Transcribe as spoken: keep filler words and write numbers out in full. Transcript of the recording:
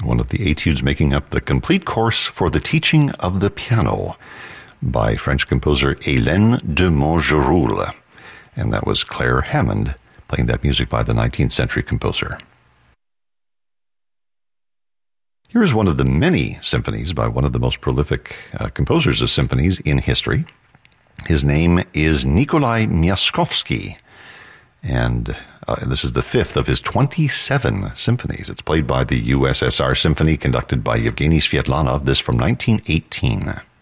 one of the etudes making up the complete course for the teaching of the piano by French composer Hélène de Montgeroul. And that was Claire Hammond playing that music by the nineteenth century composer. Here is one of the many symphonies by one of the most prolific uh, composers of symphonies in history. His name is Nikolai Myaskovsky, and uh, this is the fifth of his twenty-seven symphonies. It's played by the U S S R Symphony, conducted by Yevgeny Sviatlanov, this from nineteen eighteen.